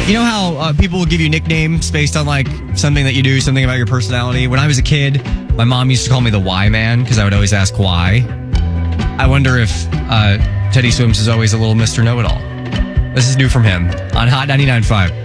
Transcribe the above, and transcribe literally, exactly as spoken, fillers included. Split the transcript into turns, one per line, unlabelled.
You know how uh, people will give you nicknames based on like something that you do, something about your personality? When I was a kid, my mom used to call me the Why Man because I would always ask why. I wonder if uh, Teddy Swims is always a little Mister Know-It-All. This is new from him on Hot ninety-nine point five.